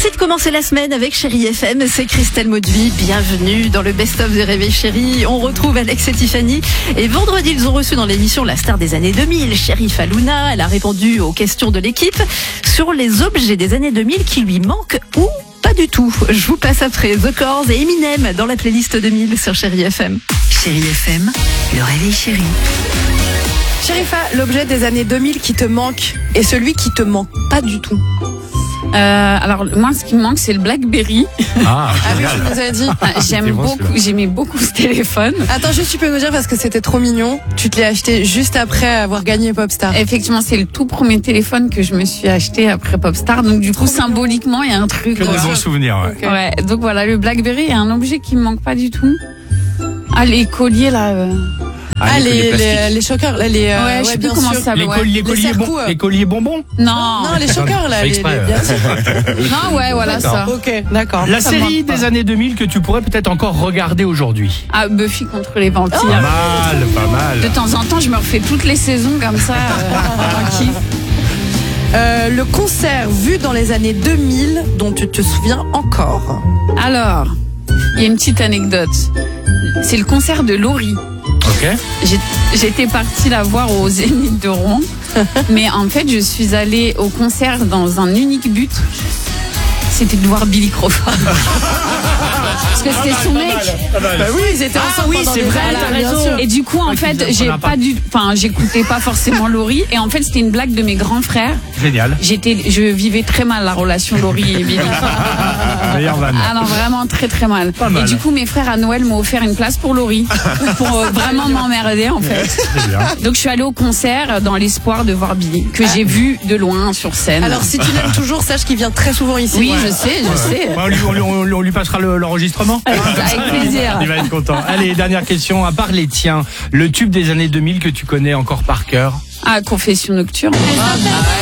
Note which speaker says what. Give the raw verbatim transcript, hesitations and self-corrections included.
Speaker 1: Merci de commencer la semaine avec Chérie F M, c'est Christelle Maudeville, bienvenue dans le best-of de Réveil Chérie. On retrouve Alex et Tiffany et vendredi ils ont reçu dans l'émission la star des années deux mille, Chérif Halouna. Elle a répondu aux questions de l'équipe sur les objets des années deux mille qui lui manquent ou pas du tout. Je vous passe après The Corrs et Eminem dans la playlist deux mille sur Chérie F M.
Speaker 2: Chérie F M, le Réveil Chérie.
Speaker 3: Chérifa, l'objet des années deux mille qui te manque et celui qui te manque pas du tout.
Speaker 4: Euh, alors moi, ce qui me manque, c'est le BlackBerry.
Speaker 5: Ah,
Speaker 3: Ah oui,
Speaker 5: génial.
Speaker 3: tu nous as dit.
Speaker 4: J'aime
Speaker 5: bon,
Speaker 4: beaucoup,
Speaker 5: celui-là.
Speaker 4: j'aimais beaucoup ce téléphone.
Speaker 3: Attends, juste tu peux nous dire parce que c'était trop mignon. Tu te l'as acheté juste après avoir gagné Popstar.
Speaker 4: Effectivement, c'est le tout premier téléphone que je me suis acheté après Popstar. Donc du coup, symboliquement, il y a un truc.
Speaker 5: Que des
Speaker 4: voilà.
Speaker 5: bons souvenirs, ouais.
Speaker 4: Ouais. Donc voilà, le BlackBerry est un objet qui me manque pas du tout. Ah, les colliers là. euh.
Speaker 3: Ah, les, les,
Speaker 5: plastiques.
Speaker 3: les choqueurs, là, les. euh,
Speaker 4: Ouais, je sais plus
Speaker 3: bien
Speaker 4: comment
Speaker 3: sûr.
Speaker 4: ça
Speaker 5: Les,
Speaker 4: ouais.
Speaker 5: colliers, les,
Speaker 3: Les
Speaker 5: colliers bon-
Speaker 3: serre-coups, euh.
Speaker 5: les colliers bonbons.
Speaker 4: Non.
Speaker 3: Non, les choqueurs, là.
Speaker 5: Fait
Speaker 3: Les,
Speaker 5: exprès,
Speaker 3: les- bien sûr.
Speaker 4: Non, ouais, voilà ça.
Speaker 3: Ok, d'accord.
Speaker 5: La
Speaker 4: Ça me
Speaker 5: série
Speaker 4: manque pas.
Speaker 5: des années deux mille que tu pourrais peut-être encore regarder aujourd'hui.
Speaker 4: Ah, Buffy contre les
Speaker 5: Pas
Speaker 4: vampires.
Speaker 5: mal, pas mal.
Speaker 4: De temps en temps, je me refais toutes les saisons comme ça. Euh, tranquille.
Speaker 3: Euh, le concert vu dans les années deux mille dont tu te souviens encore.
Speaker 4: Alors, il y a une petite anecdote. C'est le concert de Laurie.
Speaker 5: Ok.
Speaker 4: J'ai- J'étais partie la voir au Zénith de Rouen, mais en fait, je suis allée au concert dans un unique but. C'était de voir Billy Crawford. Parce que c'était son mec.
Speaker 3: Bah oui, ils étaient
Speaker 5: Ah
Speaker 3: ensemble
Speaker 5: oui,
Speaker 3: pendant
Speaker 5: c'est
Speaker 3: des
Speaker 5: vrai,
Speaker 3: années,
Speaker 5: t'as
Speaker 3: bien
Speaker 5: raison.
Speaker 3: sûr.
Speaker 4: Et du coup, en
Speaker 5: Ouais,
Speaker 4: fait,
Speaker 5: qu'ils
Speaker 4: j'ai
Speaker 5: apprennent
Speaker 4: pas
Speaker 5: pas.
Speaker 4: du, enfin, j'écoutais pas forcément Laurie. Et en fait, c'était une blague de mes grands frères.
Speaker 5: Génial.
Speaker 4: J'étais, je vivais très mal la relation Laurie et Billy.
Speaker 5: Meilleure vanne.
Speaker 4: Ah non, vraiment très très mal.
Speaker 5: Pas mal.
Speaker 4: Et du coup, mes frères à Noël m'ont offert une place pour Laurie, pour euh, vraiment m'emmerder en fait.
Speaker 5: C'est bien.
Speaker 4: Donc je suis allée au concert dans l'espoir de voir Billy, que j'ai vu de loin sur scène.
Speaker 3: Alors, si tu l'aimes toujours, sache qu'il vient très souvent ici.
Speaker 4: oui, je sais, je sais.
Speaker 5: Ouais, on, lui, on lui- on lui- on lui passera le- l'enregistrement.
Speaker 4: Avec plaisir.
Speaker 5: Il va être content. Allez, dernière question. À part les tiens, le tube des années deux mille que tu connais encore par cœur.
Speaker 4: Ah, confession nocturne.